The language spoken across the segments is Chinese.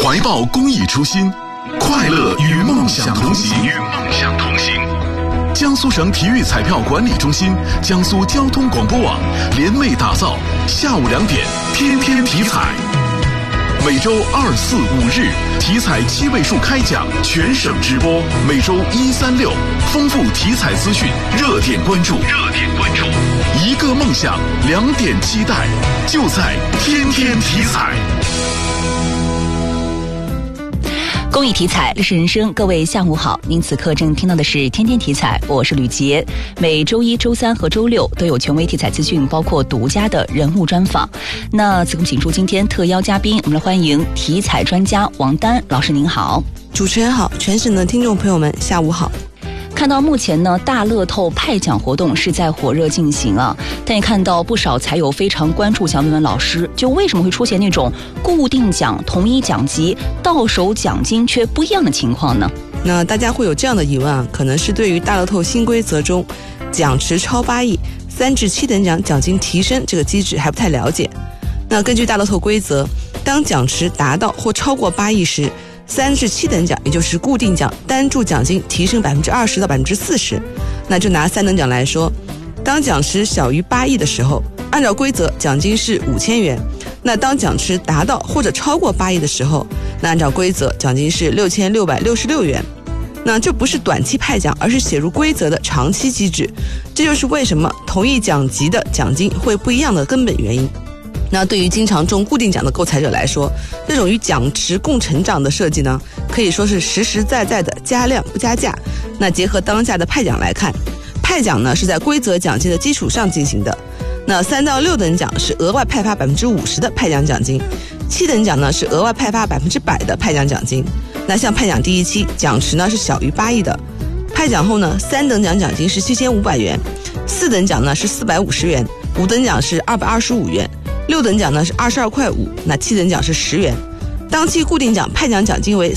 怀抱公益初心，快乐与梦想同行。江苏省体育彩票管理中心、江苏交通广播网联袂打造下午2点天天体彩。每周2、4、5日体彩7位数开奖，全省直播。每周1、3、6丰富体彩资讯，热点关注。一个梦想，2点期待，就在天天体彩。 公益体彩，乐视人生，各位下午好，您此刻正听到的是天天体彩，我是吕杰。每周1、周3和周6都有权威体彩资讯，包括独家的人物专访。那此刻请出今天特邀嘉宾，我们来欢迎体彩专家王丹老师，您好。 主持人好，全省的听众朋友们下午好。 看到目前呢，大乐透派奖活动是在火热进行啊，但也看到不少彩友非常关注，想问问老师，就为什么会出现那种固定奖、同一奖级、到手奖金却不一样的情况呢？ 那大家会有这样的疑问啊，可能是对于大乐透新规则中奖池超8亿、3至7等奖奖金提升这个机制还不太了解。那根据大乐透规则，当奖池达到或超过8亿时，3至7等奖，也就是固定奖，单注奖金提升20%到40%。那就拿3等奖来说，当奖池小于8亿的时候，按照规则奖金是5000元。那当奖池达到或者超过8亿的时候，那按照规则奖金是6666元。那这不是短期派奖，而是写入规则的长期机制。这就是为什么同一奖级的奖金会不一样的根本原因。那对于经常中固定奖的购彩者来说，这种与奖池共成长的设计呢，可以说是实实在在的加量不加价。那结合当下的派奖来看，派奖呢是在规则奖金的基础上进行的。那3到6等奖是额外派发50%的派奖奖金，7等奖呢是额外派发100%的派奖奖金。那像派奖第一期奖池呢是小于8亿的，派奖后呢3等奖奖金是7500元，4等奖呢是450元，5等奖是225元，6等奖呢是22.5块，那7等奖是10元。当期固定奖派奖奖金为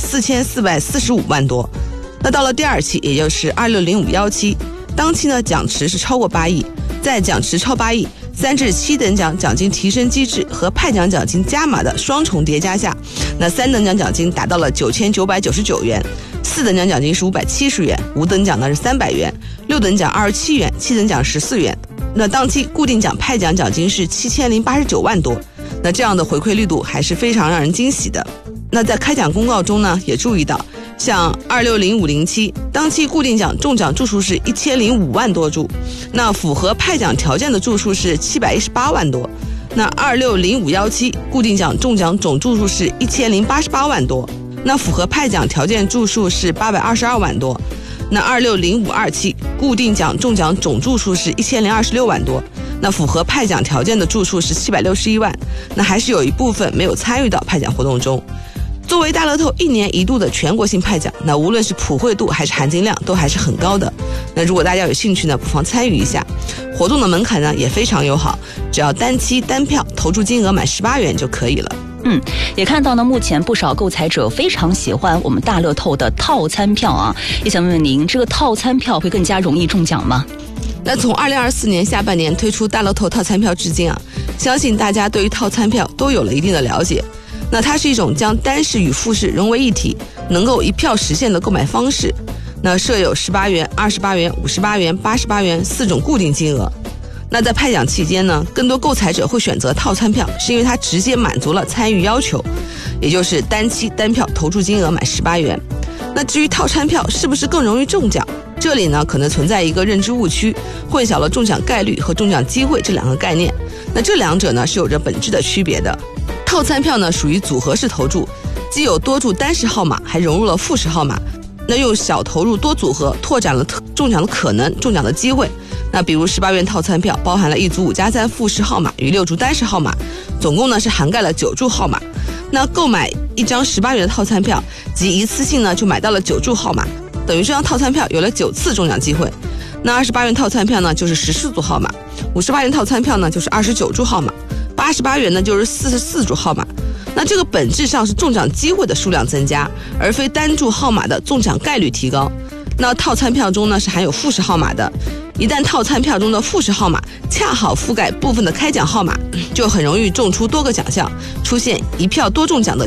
4445万多。那到了第2期，也就是26051期，当期呢奖池是超过8亿，在奖池超8亿、3至7等奖奖金提升机制和派奖奖金加码的双重叠加下，那3等奖奖金达到了9999元，4等奖奖金是570元，5等奖呢是300元，6等奖27元，7等奖14元。那当期固定奖派奖奖金是7089万多，那这样的回馈力度还是非常让人惊喜的。那在开奖公告中呢，也注意到，像26050期当期固定奖中奖注数是1005万多注，那符合派奖条件的注数是718万多。那26051期固定奖中奖总注数是1088万多，那符合派奖条件注数是822万多。那26052期固定奖中奖总注数是1026万多，那符合派奖条件的注数是761万，那还是有一部分没有参与到派奖活动中。作为大乐透1年1度的全国性派奖，那无论是普惠度还是含金量都还是很高的。那如果大家有兴趣呢，不妨参与一下。活动的门槛呢也非常友好，只要单期单票投注金额满18元就可以了。 也看到呢，目前不少购彩者非常喜欢我们大乐透的套餐票啊，也想问问您，这个套餐票会更加容易中奖吗？ 那从2024年下半年推出大乐透套餐票至今啊，相信大家对于套餐票都有了一定的了解。那它是一种将单式与复式融为一体，能够一票实现的购买方式。那设有18元、28元、58元、88元4种固定金额。那在派奖期间呢，更多购彩者会选择套餐票，是因为它直接满足了参与要求，也就是单期单票投注金额满18元。那至于套餐票是不是更容易中奖，这里呢可能存在一个认知误区，混淆了中奖概率和中奖机会这2个概念。那这2者呢是有着本质的区别的。套餐票呢属于组合式投注，既有多注单式号码，还融入了复式号码。那用小投入多组合，拓展了中奖的可能、中奖的机会。那比如18元套餐票包含了1组5+3复式号码与6注单式号码，总共呢是涵盖了9注号码。那购买一张18元的套餐票，即一次性呢就买到了9注号码，等于这张套餐票有了9次中奖机会。那28元套餐票呢就是14组号码，58元套餐票呢就是29注号码，88元呢就是44注号码。那这个本质上是中奖机会的数量增加，而非单注号码的中奖概率提高。那套餐票中呢是含有复式号码的，一旦套餐票中的复式号码恰好覆盖部分的开奖号码，就很容易中出多个奖项，出现一票多中奖的